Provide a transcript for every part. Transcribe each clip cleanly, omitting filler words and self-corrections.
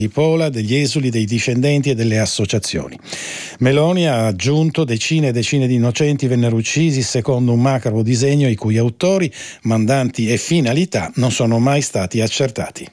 di Pola, degli esuli, dei discendenti e delle associazioni. Meloni ha aggiunto: decine e decine di innocenti vennero uccisi secondo un macabro disegno i cui autori, mandanti e finalità non sono mai stati accertati.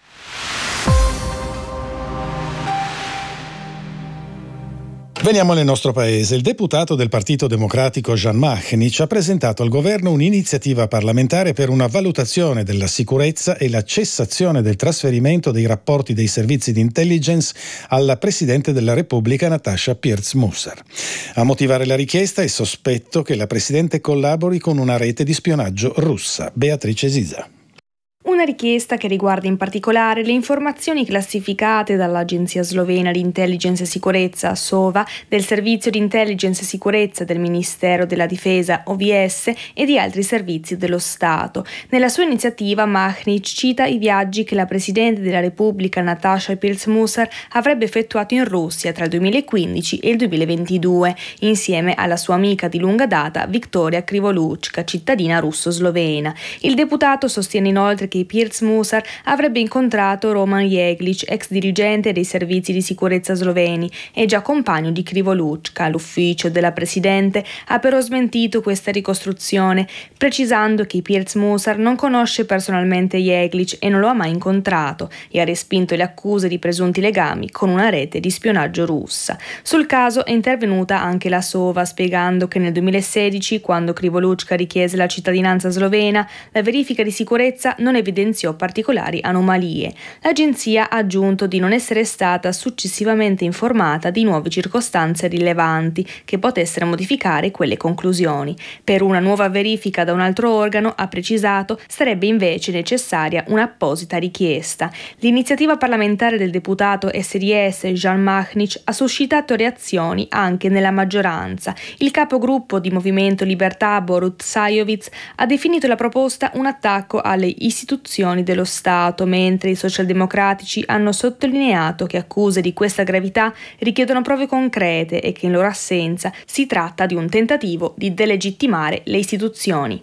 Veniamo nel nostro paese. Il deputato del Partito Democratico Jan Machnic ha presentato al governo un'iniziativa parlamentare per una valutazione della sicurezza e la cessazione del trasferimento dei rapporti dei servizi di intelligence alla Presidente della Repubblica Natasha Pirc-Musar. A motivare la richiesta il sospetto che la Presidente collabori con una rete di spionaggio russa. Beatrice Sisa. Una richiesta che riguarda in particolare le informazioni classificate dall'Agenzia Slovena di Intelligence e Sicurezza, SOVA, del Servizio di Intelligence e Sicurezza del Ministero della Difesa, OVS, e di altri servizi dello Stato. Nella sua iniziativa Machnic cita i viaggi che la Presidente della Repubblica Natasha Pirc-Musar avrebbe effettuato in Russia tra il 2015 e il 2022, insieme alla sua amica di lunga data Victoria Krivoluchka, cittadina russo-slovena. Il deputato sostiene inoltre che Pirc-Musar avrebbe incontrato Roman Jeglic, ex dirigente dei servizi di sicurezza sloveni e già compagno di Krivoluchka. L'ufficio della Presidente ha però smentito questa ricostruzione, precisando che Pirc-Musar non conosce personalmente Jeglic e non lo ha mai incontrato, e ha respinto le accuse di presunti legami con una rete di spionaggio russa. Sul caso è intervenuta anche la SOVA, spiegando che nel 2016, quando Krivoluchka richiese la cittadinanza slovena, la verifica di sicurezza non evidenziò particolari anomalie. L'agenzia ha aggiunto di non essere stata successivamente informata di nuove circostanze rilevanti che potessero modificare quelle conclusioni. Per una nuova verifica da un altro organo, ha precisato, sarebbe invece necessaria un'apposita richiesta. L'iniziativa parlamentare del deputato SDS Jan Machnic ha suscitato reazioni anche nella maggioranza. Il capogruppo di Movimento Libertà Borut Sajovic ha definito la proposta un attacco alle istituzioni dello Stato, mentre i socialdemocratici hanno sottolineato che accuse di questa gravità richiedono prove concrete e che in loro assenza si tratta di un tentativo di delegittimare le istituzioni.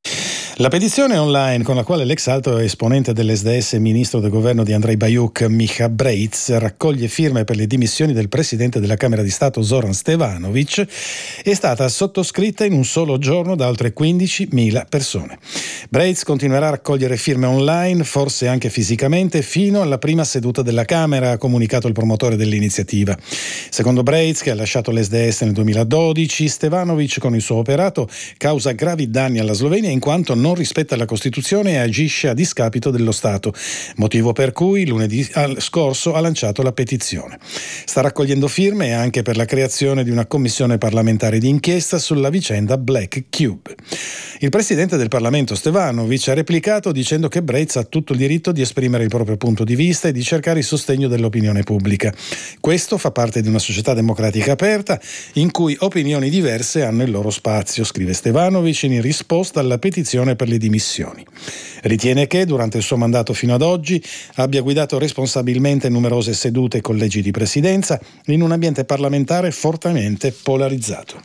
La petizione online con la quale l'ex alto esponente dell'SDS e ministro del governo di Andrej Bajuk, Micha Breitz, raccoglie firme per le dimissioni del presidente della Camera di Stato Zoran Stevanovic è stata sottoscritta in un solo giorno da oltre 15.000 persone. Breitz continuerà a raccogliere firme online, forse anche fisicamente, fino alla prima seduta della Camera, ha comunicato il promotore dell'iniziativa. Secondo Breitz, che ha lasciato l'SDS nel 2012, Stevanovic con il suo operato causa gravi danni alla Slovenia in quanto non rispetta la Costituzione e agisce a discapito dello Stato, motivo per cui lunedì scorso ha lanciato la petizione. Sta raccogliendo firme anche per la creazione di una commissione parlamentare di inchiesta sulla vicenda Black Cube. Il presidente del Parlamento Stevanovic ha replicato dicendo che Breitz ha tutto il diritto di esprimere il proprio punto di vista e di cercare il sostegno dell'opinione pubblica. Questo fa parte di una società democratica aperta in cui opinioni diverse hanno il loro spazio, scrive Stevanovic in risposta alla petizione per le dimissioni. Ritiene che, durante il suo mandato fino ad oggi, abbia guidato responsabilmente numerose sedute e collegi di presidenza in un ambiente parlamentare fortemente polarizzato.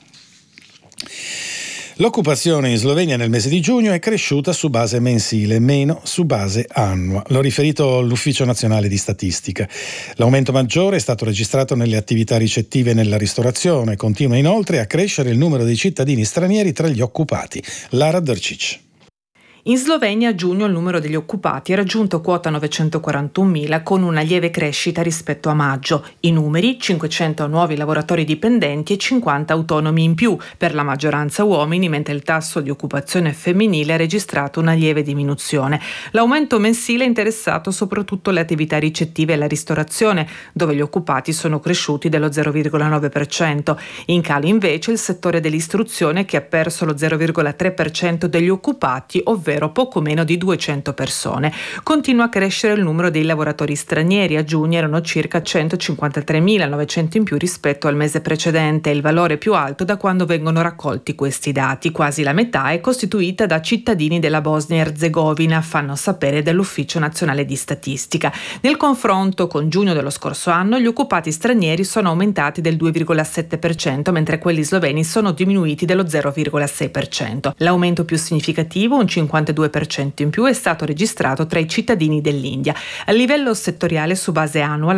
L'occupazione in Slovenia nel mese di giugno è cresciuta su base mensile, meno su base annua. L'ho riferito l'Ufficio Nazionale di Statistica. L'aumento maggiore è stato registrato nelle attività ricettive e nella ristorazione. Continua inoltre a crescere il numero dei cittadini stranieri tra gli occupati. Lara Drcic. In Slovenia a giugno il numero degli occupati ha raggiunto quota 941.000 con una lieve crescita rispetto a maggio. I numeri: 500 nuovi lavoratori dipendenti e 50 autonomi in più, per la maggioranza uomini, mentre il tasso di occupazione femminile ha registrato una lieve diminuzione. L'aumento mensile ha interessato soprattutto le attività ricettive e la ristorazione, dove gli occupati sono cresciuti dello 0,9%. In calo invece il settore dell'istruzione, che ha perso lo 0,3% degli occupati, ovvero poco meno di 200 persone. Continua a crescere il numero dei lavoratori stranieri. A giugno erano circa 153.900 in più rispetto al mese precedente, il valore più alto da quando vengono raccolti questi dati. Quasi la metà è costituita da cittadini della Bosnia-Erzegovina, fanno sapere dall'Ufficio Nazionale di Statistica. Nel confronto con giugno dello scorso anno, gli occupati stranieri sono aumentati del 2,7%, mentre quelli sloveni sono diminuiti dello 0,6%. L'aumento più significativo, un 50 52% in più è stato registrato tra i cittadini dell'India. A livello settoriale, su base annua,